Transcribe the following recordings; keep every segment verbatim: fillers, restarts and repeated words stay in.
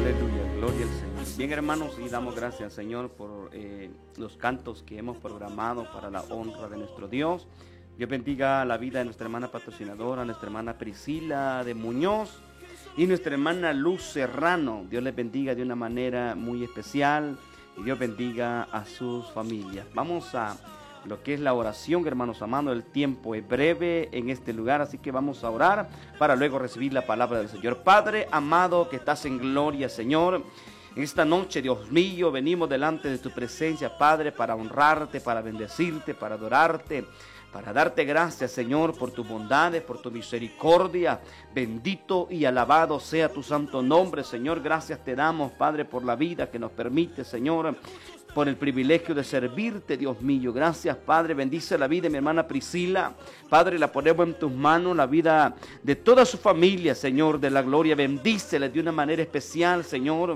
Aleluya, gloria al Señor. Bien, hermanos, y damos gracias al Señor por eh, los cantos que hemos programado para la honra de nuestro Dios. Dios bendiga la vida de nuestra hermana patrocinadora, nuestra hermana Priscila de Muñoz y nuestra hermana Luz Serrano. Dios les bendiga de una manera muy especial y Dios bendiga a sus familias. Vamos a lo que es la oración, hermanos amados. El tiempo es breve en este lugar, así que vamos a orar para luego recibir la palabra del Señor. Padre amado que estás en gloria, Señor, en esta noche, Dios mío, venimos delante de tu presencia, Padre, para honrarte, para bendecirte, para adorarte, para darte gracias, Señor, por tus bondades, por tu misericordia. Bendito y alabado sea tu santo nombre, Señor. Gracias te damos, Padre, por la vida que nos permite, Señor, por el privilegio de servirte, Dios mío. Gracias, Padre. Bendice la vida de mi hermana Priscila. Padre, la ponemos en tus manos, la vida de toda su familia, Señor, de la gloria. Bendícele de una manera especial, Señor.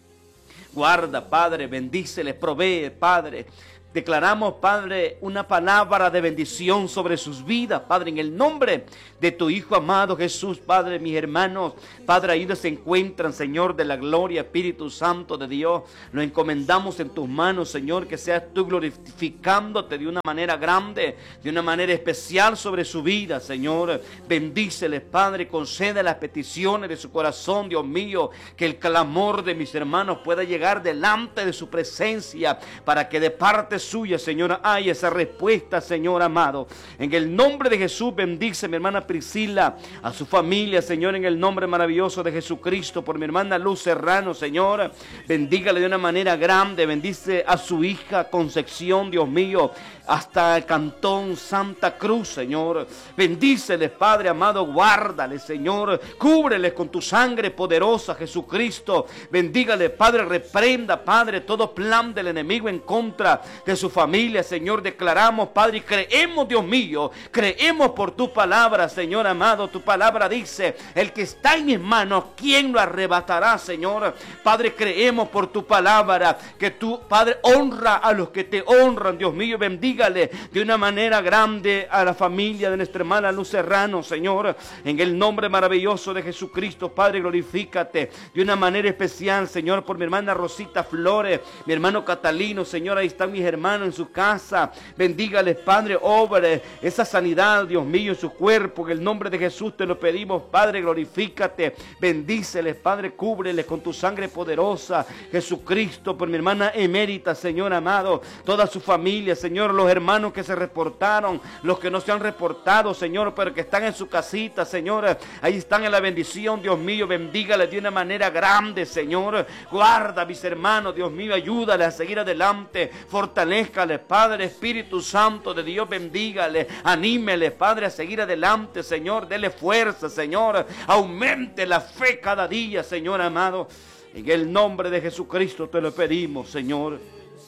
Guarda, Padre, bendíceles, provee, Padre. Declaramos, Padre, una palabra de bendición sobre sus vidas, Padre, en el nombre de tu Hijo amado Jesús, Padre, mis hermanos, Padre, ahí donde se encuentran, Señor, de la gloria, Espíritu Santo de Dios, lo encomendamos en tus manos, Señor, que seas tú glorificándote de una manera grande, de una manera especial sobre su vida, Señor. Bendíceles, Padre, concede las peticiones de su corazón, Dios mío, que el clamor de mis hermanos pueda llegar delante de su presencia, para que de parte suya, Señor, hay esa respuesta, Señor amado. En el nombre de Jesús, bendice mi hermana Priscila, a su familia, Señor, en el nombre maravilloso de Jesucristo. Por mi hermana Luz Serrano, Señor, bendígale de una manera grande. Bendice a su hija Concepción, Dios mío, hasta el cantón Santa Cruz, Señor. Bendíceles, Padre amado, guárdales, Señor, cúbreles con tu sangre poderosa, Jesucristo. Bendígale, Padre, reprenda, Padre, todo plan del enemigo en contra de su familia, Señor. Declaramos, Padre, y creemos, Dios mío, creemos por tu palabra, Señor amado. Tu palabra dice: el que está en mis manos, ¿quién lo arrebatará, Señor? Padre, creemos por tu palabra que tú, Padre, honra a los que te honran, Dios mío. Bendiga de una manera grande a la familia de nuestra hermana Luz Serrano, Señor, en el nombre maravilloso de Jesucristo. Padre, glorifícate de una manera especial, Señor, por mi hermana Rosita Flores, mi hermano Catalino, Señor. Ahí están mis hermanos en su casa. Bendígales, Padre, obre esa sanidad, Dios mío, en su cuerpo. En el nombre de Jesús te lo pedimos, Padre, glorifícate. Bendíceles, Padre, cúbreles con tu sangre poderosa, Jesucristo. Por mi hermana emérita, Señor amado, toda su familia, Señor, los hermanos que se reportaron, los que no se han reportado, Señor, pero que están en su casita, Señor, ahí están en la bendición, Dios mío. Bendígales de una manera grande, Señor. Guarda a mis hermanos, Dios mío, ayúdales a seguir adelante, fortalézcales, Padre, Espíritu Santo de Dios. Bendígales, anímeles, Padre, a seguir adelante, Señor. Dele fuerza, Señor, aumente la fe cada día, Señor amado. En el nombre de Jesucristo te lo pedimos, Señor.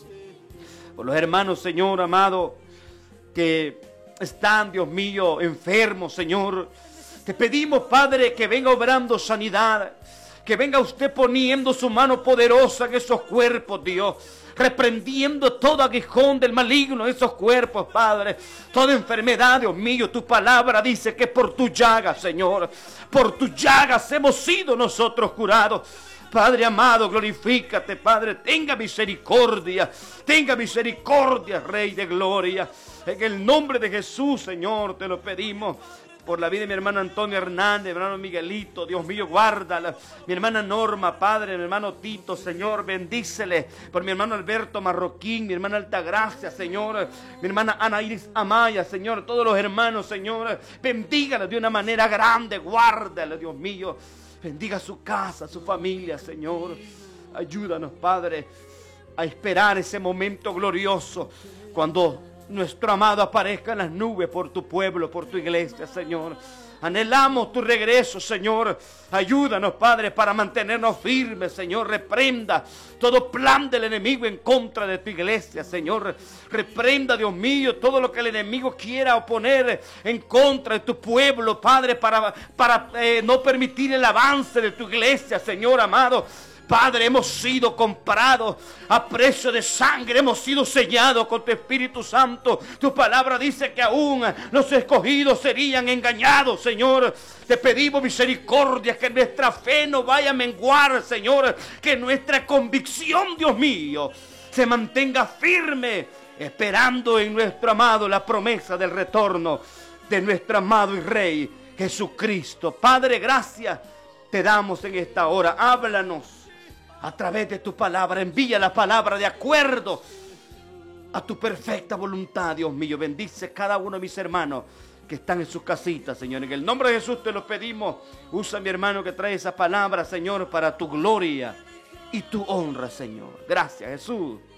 Por los hermanos, Señor amado, que están, Dios mío, enfermos, Señor, te pedimos, Padre, que venga obrando sanidad, que venga usted poniendo su mano poderosa en esos cuerpos, Dios, reprendiendo todo aguijón del maligno en esos cuerpos, Padre, toda enfermedad, Dios mío. Tu palabra dice que por tu llaga, Señor, por tu llagas hemos sido nosotros curados. Padre amado, glorifícate, Padre, tenga misericordia, tenga misericordia, Rey de gloria. En el nombre de Jesús, Señor, te lo pedimos. Por la vida de mi hermano Antonio Hernández, mi hermano Miguelito, Dios mío, guárdala. Mi hermana Norma, Padre, mi hermano Tito, Señor, bendícele. Por mi hermano Alberto Marroquín, mi hermana Altagracia, Señor. Mi hermana Ana Iris Amaya, Señor. Todos los hermanos, Señor, bendígala de una manera grande, guárdala, Dios mío. Bendiga su casa, su familia, Señor. Ayúdanos, Padre, a esperar ese momento glorioso cuando nuestro amado aparezca en las nubes por tu pueblo, por tu iglesia, Señor. Anhelamos tu regreso, Señor. Ayúdanos, Padre, para mantenernos firmes, Señor. Reprenda todo plan del enemigo en contra de tu iglesia, Señor. Reprenda, Dios mío, todo lo que el enemigo quiera oponer en contra de tu pueblo, Padre, para, para eh, no permitir el avance de tu iglesia, Señor amado. Padre, hemos sido comprados a precio de sangre, hemos sido sellados con tu Espíritu Santo. Tu palabra dice que aún los escogidos serían engañados, Señor. Te pedimos misericordia, que nuestra fe no vaya a menguar, Señor, que nuestra convicción, Dios mío, se mantenga firme, esperando en nuestro amado la promesa del retorno de nuestro amado y Rey Jesucristo. Padre, gracias te damos en esta hora. Háblanos a través de tu palabra. Envía la palabra de acuerdo a tu perfecta voluntad, Dios mío. Bendice cada uno de mis hermanos que están en sus casitas, Señor. En el nombre de Jesús te lo pedimos. Usa a mi hermano que trae esa palabra, Señor, para tu gloria y tu honra, Señor. Gracias, Jesús.